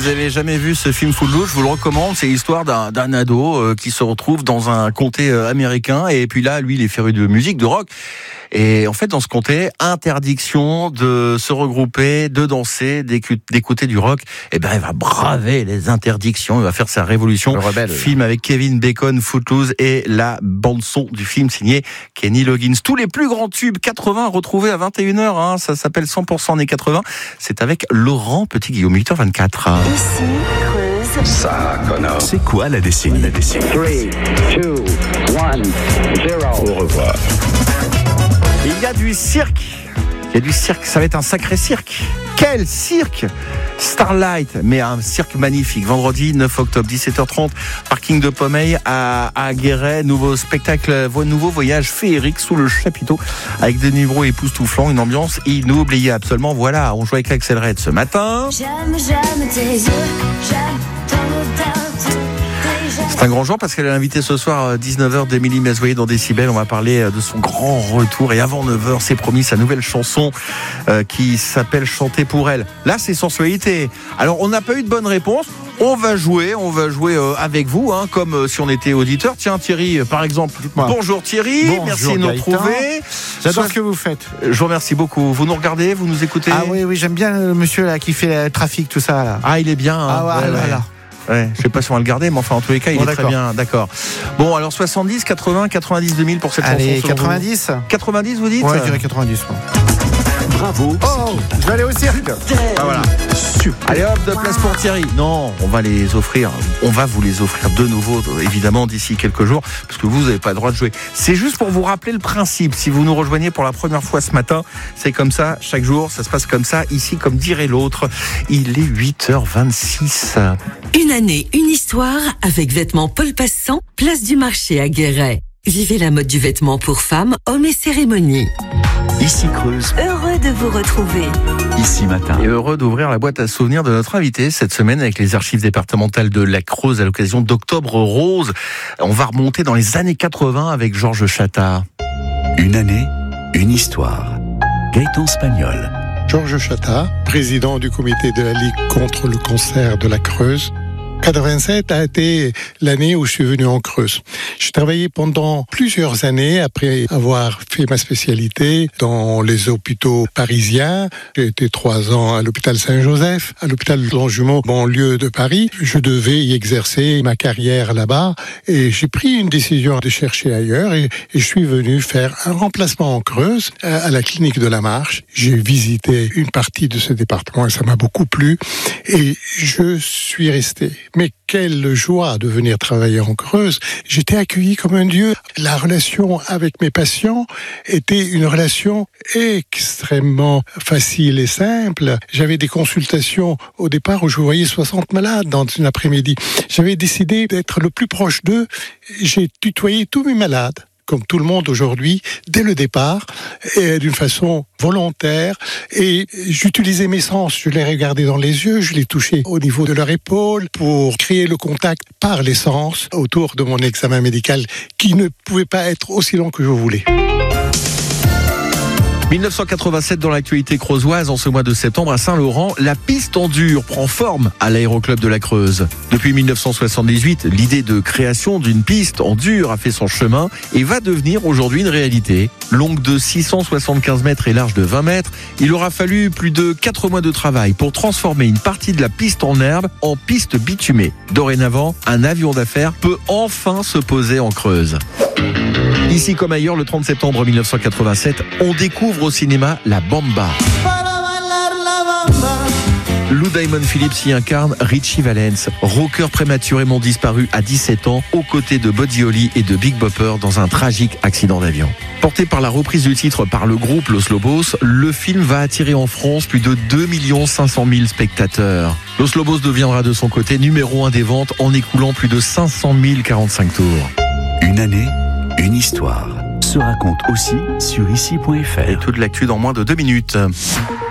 avez jamais vu ce film Footloose, je vous le recommande. C'est l'histoire d'un ado qui se retrouve dans un comté américain. Et puis là, lui, il est féru de musique, de rock. Et en fait, dans ce comté, interdiction de se regrouper, de danser, d'écouter du rock. Et ben, il va braver les interdictions. Il va faire sa révolution. Le rebelle. Film avec Kevin Bacon, Footloose et la bande-son du film signé Kenny Loggins. Tous les plus grands tubes 80 retrouvés à 21h. Hein, ça s'appelle 100% années 80. C'est avec Laurent Petit-Guillaume, 8h24. Ici, Creuse. Ça, Connor. C'est quoi la décennie? 3, 2, 1, 0. Au revoir. Il y a du cirque. Il y a du cirque. Ça va être un sacré cirque. Quel cirque! Starlight, mais un cirque magnifique. Vendredi 9 octobre, 17h30, parking de Pommeil à Guéret. Nouveau spectacle, nouveau voyage féerique sous le chapiteau avec des numéros époustouflants, une ambiance inoubliable. Absolument, voilà, on joue avec Axel Red ce matin. J'aime tes yeux, j'aime ton odeur. C'est un grand jour parce qu'elle est invitée ce soir à 19h d'Émilie Mesvoyer dans Décibel. On va parler de son grand retour. Et avant 9h, c'est promis, sa nouvelle chanson qui s'appelle Chanter pour elle. Là, c'est sensualité. Alors, on n'a pas eu de bonne réponse. On va jouer avec vous, hein, comme si on était auditeur. Tiens, Thierry, par exemple. Dites-moi. Bonjour Thierry, Bonjour, merci de nous Gaëtan. retrouver. J'adore ce que vous faites. Je vous remercie beaucoup. Vous nous regardez, vous nous écoutez? Ah oui, j'aime bien le monsieur là qui fait le trafic, tout ça là. Ah, il est bien. Hein. Ah ouais, voilà. Ouais, je sais pas si on va le garder, mais enfin, en tous les cas, il Bon, est très bien. D'accord. Bon, alors 70, 80, 90, 2000 pour cette Allez, chanson. 90. 90, vous dites? Ouais, je dirais 90. Moi. Bravo. Oh, je vais aller au cirque. Ah, voilà. Super. Allez hop, de place pour Thierry. Non, on va les offrir. On va vous les offrir de nouveau, évidemment, d'ici quelques jours, parce que vous n'avez pas le droit de jouer. C'est juste pour vous rappeler le principe. Si vous nous rejoignez pour la première fois ce matin, c'est comme ça, chaque jour, ça se passe comme ça. Ici, comme dirait l'autre, il est 8h26. Une année, une histoire avec Vêtements Paul Passant, place du marché à Guéret. Vivez la mode du vêtement pour femmes, hommes et cérémonies. Ici Creuse, Heureux de vous retrouver. ici Matin. Et heureux d'ouvrir la boîte à souvenirs de notre invité cette semaine avec les archives départementales de la Creuse à l'occasion d'Octobre Rose. On va remonter dans les années 80 avec Georges Chattard. Une année, une histoire. Gaëtan Spagnol. Georges Chattard, président du comité de la Ligue contre le cancer de la Creuse. 87 a été l'année où je suis venu en Creuse. J'ai travaillé pendant plusieurs années après avoir fait ma spécialité dans les hôpitaux parisiens. J'ai été 3 ans à l'hôpital Saint-Joseph, à l'hôpital Longjumeau, banlieue de Paris. Je devais y exercer ma carrière là-bas et j'ai pris une décision de chercher ailleurs et je suis venu faire un remplacement en Creuse à la clinique de la Marche. J'ai visité une partie de ce département et ça m'a beaucoup plu et je suis resté. Mais quelle joie de venir travailler en Creuse. J'étais accueilli comme un dieu. La relation avec mes patients était une relation extrêmement facile et simple. J'avais des consultations au départ où je voyais 60 malades dans une après-midi. J'avais décidé d'être le plus proche d'eux. J'ai tutoyé tous mes malades, comme tout le monde aujourd'hui, dès le départ, et d'une façon volontaire. Et j'utilisais mes sens, je les regardais dans les yeux, je les touchais au niveau de leur épaule pour créer le contact par les sens autour de mon examen médical qui ne pouvait pas être aussi long que je voulais. 1987 dans l'actualité creusoise, en ce mois de septembre à Saint-Laurent, la piste en dur prend forme à l'aéroclub de la Creuse. Depuis 1978, l'idée de création d'une piste en dur a fait son chemin et va devenir aujourd'hui une réalité. Longue de 675 mètres et large de 20 mètres, il aura fallu plus de 4 mois de travail pour transformer une partie de la piste en herbe en piste bitumée. Dorénavant, un avion d'affaires peut enfin se poser en Creuse. Ici comme ailleurs, le 30 septembre 1987, on découvre au cinéma La Bamba. Lou Diamond Phillips y incarne Richie Valens, rocker prématurément disparu à 17 ans, aux côtés de Buddy Holly et de Big Bopper dans un tragique accident d'avion. Porté par la reprise du titre par le groupe Los Lobos, le film va attirer en France plus de 2 500 000 spectateurs. Los Lobos deviendra de son côté numéro 1 des ventes en écoulant plus de 500 045 tours. Une année, une histoire. Se raconte aussi sur ici.fr. Et toute l'actu dans moins de 2 minutes.